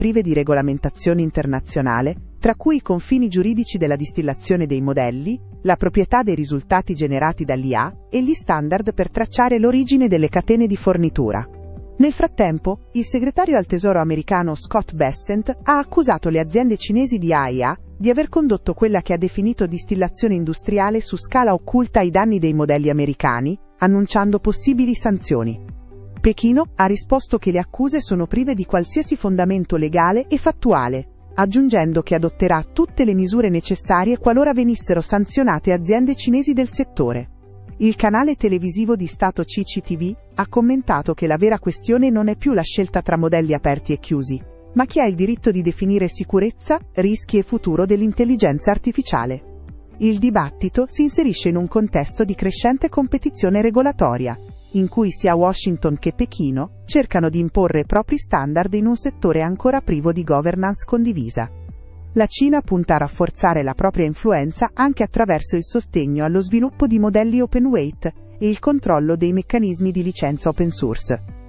prive di regolamentazione internazionale, tra cui i confini giuridici della distillazione dei modelli, la proprietà dei risultati generati dall'IA e gli standard per tracciare l'origine delle catene di fornitura. Nel frattempo, il segretario al Tesoro americano Scott Bessent ha accusato le aziende cinesi di AIA di aver condotto quella che ha definito distillazione industriale su scala occulta ai danni dei modelli americani, annunciando possibili sanzioni. Pechino ha risposto che le accuse sono prive di qualsiasi fondamento legale e fattuale, aggiungendo che adotterà tutte le misure necessarie qualora venissero sanzionate aziende cinesi del settore. Il canale televisivo di Stato CCTV ha commentato che la vera questione non è più la scelta tra modelli aperti e chiusi, ma chi ha il diritto di definire sicurezza, rischi e futuro dell'intelligenza artificiale. Il dibattito si inserisce in un contesto di crescente competizione regolatoria, in cui sia Washington che Pechino cercano di imporre propri standard in un settore ancora privo di governance condivisa. La Cina punta a rafforzare la propria influenza anche attraverso il sostegno allo sviluppo di modelli open weight e il controllo dei meccanismi di licenza open source.